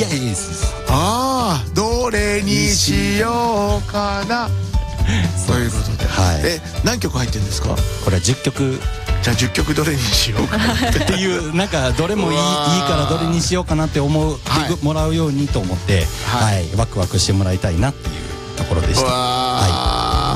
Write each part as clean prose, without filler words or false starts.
やいいです。 ああ、どれにしようかなということで、 はい、 何曲入ってるんですか？ これは10曲。 じゃあ10曲どれにしようかなっていうなんかどれもいいからどれにしようかなって思ってもらうようにと思って、はい、ワクワクしてもらいたいなっていうところでした。 はい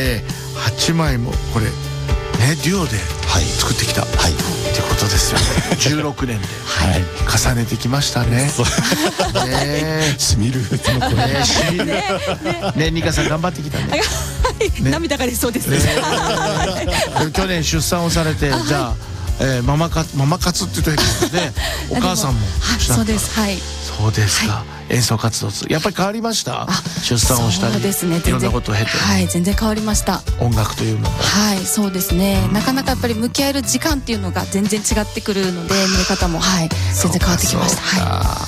、8枚もこれねデュオで作ってきた、はい、ってことですよね。16年で、はい、重ねてきましたね。 しみるその声ね、ニカさん頑張ってきたね。 涙が出そうですね。 去年出産をされて、じゃあママ活って言うとね、お母さんもそうです。はい。 そうですか。演奏活動やっぱり変わりました？出産をしたり、 そうですね、 いろんなことを経て、 はい、全然変わりました。 音楽というのも、 はい、そうですね。なかなかやっぱり向き合える時間っていうのが全然違ってくるので、見え方もはい全然変わってきました。はい。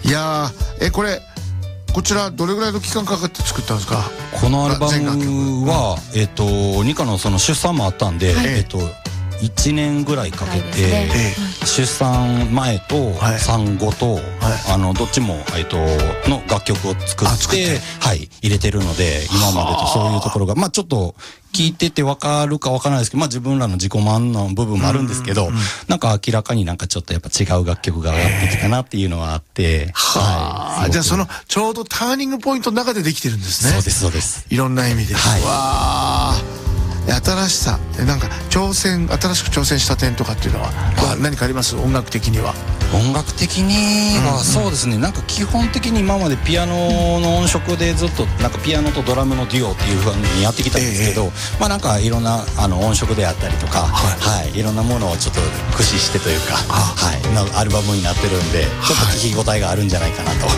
いやこちらどれぐらいの期間かかって作ったんですか？ このアルバムはニカのその出産もあったんで、1年ぐらいかけて、出産前と産後とどっちもの楽曲を作って入れてるので、今までとそういうところがまあちょっと聞いてて分かるか分からないですけど、まあ自分らの自己満の部分もあるんですけど、なんか明らかになんかちょっとやっぱ違う楽曲が上がってきたなっていうのはあって、 じゃあそのちょうどターニングポイントの中でできてるんですね。 そうですそうです。 いろんな意味で。わあ、新しさ、なんか新しく挑戦した点とかっていうのは何かあります？音楽的には。 音楽的にはそうですね、なんか基本的に今までピアノの音色でずっとなんかピアノとドラムのデュオっていう風にやってきたんですけど、まあなんかいろんな音色であったりとか、いろんなものをちょっと駆使してというか、のアルバムになってるんで、ちょっと聞き応えがあるんじゃないかなと。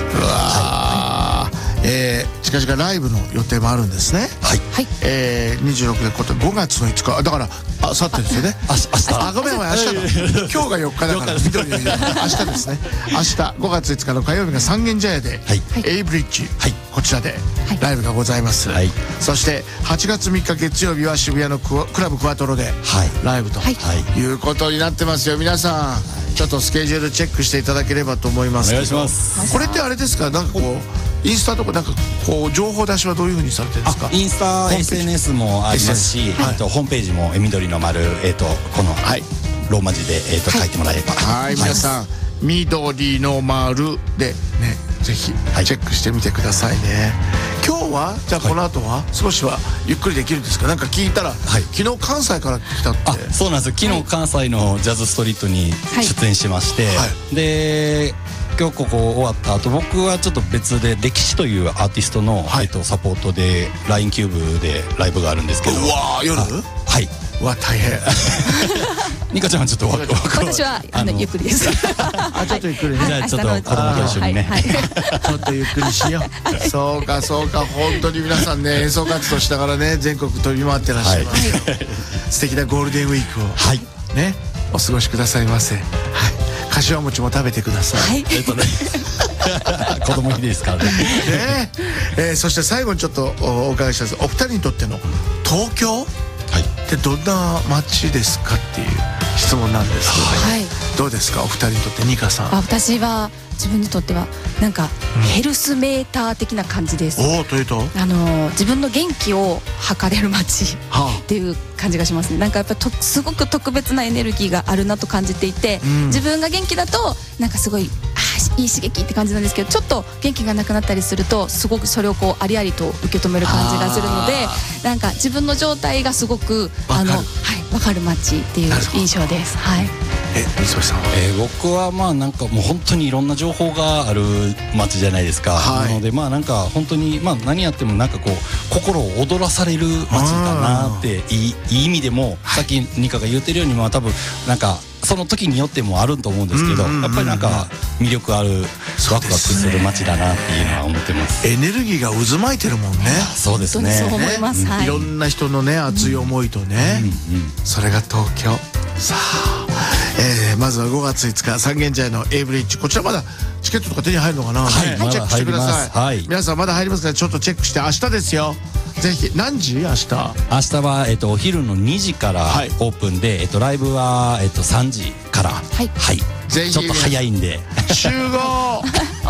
近々ライブの予定もあるんですね。 はい。 26で5月の5日だから明後日ですよね。 明日。 ごめん明日だ。今日が4日だから緑の日だ。明日ですね。明日5月5日の火曜日が三軒茶屋でエイブリッジ、こちらでライブがございます。そして8月3日月曜日は渋谷のクラブクワトロでライブということになってますよ。皆さんちょっとスケジュールチェックしていただければと思います。 お願いします。 これってあれですか、なんかこうインスタとかなんかこう情報出しはどういう風にされてるんですか？ インスタ SNS もありますし、ホームページも緑の丸このローマ字で書いてもらえれば、 皆さん緑の丸でねぜひチェックしてみてくださいね。今日はじゃあこの後は少しはゆっくりできるんですか？なんか聞いたら昨日関西から来たって。 そうなんです。昨日関西のジャズストリートに出演しまして、で今日ここ終わった後、僕はちょっと別で歴史というアーティストのサポートで LINE キューブでライブがあるんですけど。 うわ夜？はい。うわ大変。 ニカちゃんはちょっと私はゆっくりです。 ちょっとゆっくりね。 じゃあちょっと子供と一緒にね。 ちょっとゆっくりしよう。そうか本当に皆さんね演奏活動しながらね全国飛び回ってらっしゃいます。素敵なゴールデンウィークをねお過ごしくださいませ。柏餅も食べてください。 子供日ですからね。 そして最後にちょっとお伺いしたいです。お二人にとっての東京ってどんな街ですかっていう質問なんですけど、どうですかお二人にとって。ニカさん。 私は自分にとってはなんかヘルスメーター的な感じです。 というと自分の元気を測れる街っていう感じがしますね。なんかやっぱりすごく特別なエネルギーがあるなと感じていて、自分が元気だとなんかすごいいい刺激って感じなんですけど、ちょっと元気がなくなったりするとすごくそれをこうありありと受け止める感じがするので、なんか自分の状態がすごく分かる街っていう印象です。 水森さんは。 僕はまあなんかもう本当にいろんな情報がある街じゃないですか。なのでまあなんか本当にまあ何やってもなんかこう心を躍らされる街だなっていい意味でも、さっきニカが言ってるようにまあ多分なんかその時によってもあると思うんですけど、やっぱりなんか魅力あるワクワクする街だなっていうのは思ってます。 エネルギーが渦巻いてるもんね。 そうですね。 そう思います。 いろんな人のね熱い思いとね、それが東京。さあ、まずは5月5日三軒茶屋のエイブリッジ、こちらまだチケットとか手に入るのかな。チェックしてください。皆さんまだ入りますからちょっとチェックして。明日ですよ。ぜひ。何時？明日はお昼の2時からオープンで、ライブは3時から。ぜひちょっと早いんで集合